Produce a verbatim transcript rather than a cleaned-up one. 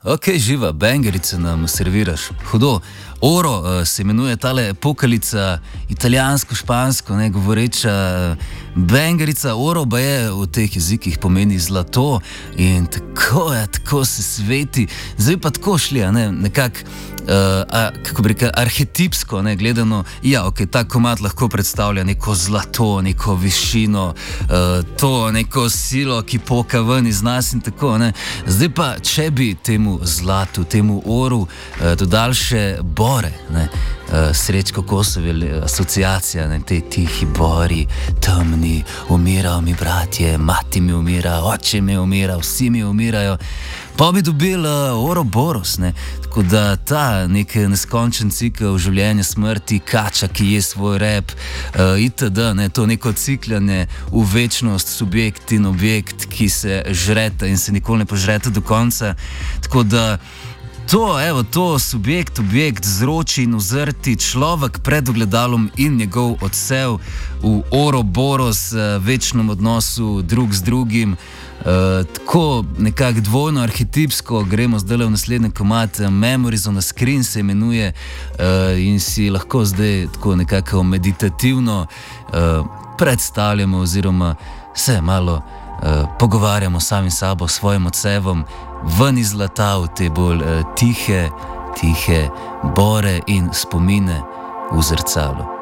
Ok, živa, bangerice nam serviraš. Hudo. Oro uh, se imenuje tale pokalica, italijansko, špansko, ne govoreča bangerica. Oro pa je v teh jezikih pomeni zlato in tako je, tako se sveti. Zdaj pa tako šli, ne, nekako, uh, kako bi rekel, arhetipsko, ne, gledano, ja, ok, ta komad lahko predstavlja neko zlato, neko višino, uh, to neko silo, ki poka ven iz nas in tako, ne. Zdaj pa, če bi temu zlatu, temu oru uh, dodali še bore, ne, uh, Srečko Kosovel, asociacija, ne, te tihi bori, temni, umirajo mi bratje, mati mi umira, oče mi umira, vsi mi umirajo, pa bi dobil uh, Ouroboros, ne, tako da ta nek neskončen cikel življenja, smrti, kača, ki je svoj rep, uh, itd., ne, to neko cikljanje v večnost, subjekt in objekt, ki se žreta in se nikoli ne požreta do konca, tako da To, evo, to subjekt, objekt, zroči in uzrti človek pred ogledalom in njegov odsev v Ouroboros, večnem odnosu drug z drugim. Uh, tako nekako dvojno arhetipsko gremo zdaj v naslednji komad, Memories on a Screen se imenuje, uh, in si lahko zdaj tako nekako meditativno uh, predstavljamo oziroma se malo uh, pogovarjamo sami sabo, svojim odsevom, ven iz zlata v te bolj uh, tihe, tihe bore in spomine v zrcalu.